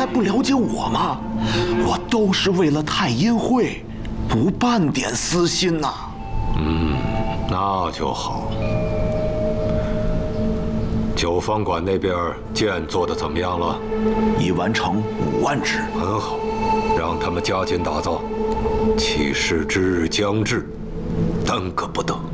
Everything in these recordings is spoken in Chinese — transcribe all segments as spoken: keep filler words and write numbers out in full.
还不了解我吗？我都是为了太阴会，无半点私心呐。 嗯，那就好。九方馆那边剑做的怎么样了？ 已完成五万支， 很好，让他们加紧打造。起事之日将至，耽搁不得。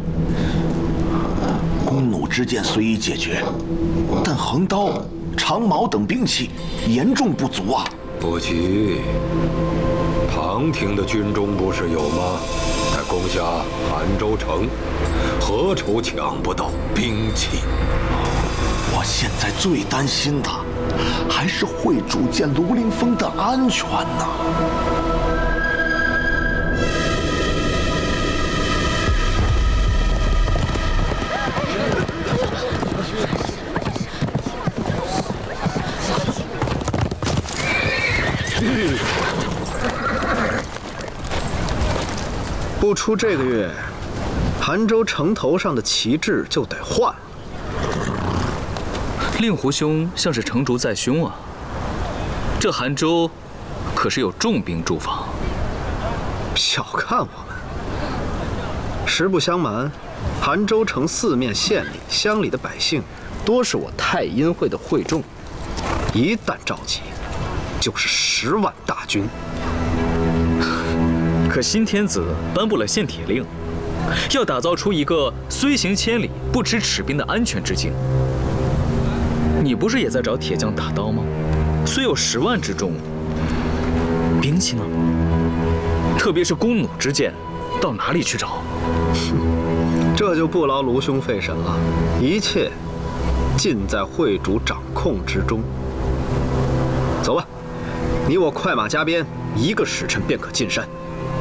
弓弩之剑虽已解决，但横刀、长矛等兵器严重不足啊！ 不急，唐廷的军中不是有吗？在攻下韩州城，何愁抢不到兵器？ 我现在最担心的还是会主见卢凌风的安全呐。 不出这个月，韩州城头上的旗帜就得换了。 令狐兄像是城主在胸啊！这韩州可是有重兵驻防。 小看我们，实不相瞒，韩州城四面县里、乡里的百姓，多是我太阴会的会众，一旦召集，就是十万大军。 可新天子颁布了限铁令，要打造出一个虽行千里不知尺兵的安全之境。你不是也在找铁匠打刀吗？虽有十万之众，兵器呢？特别是弓弩之剑，到哪里去找？ 这就不劳卢兄费神了，一切尽在会主掌控之中。走吧，你我快马加鞭，一个时辰便可进山。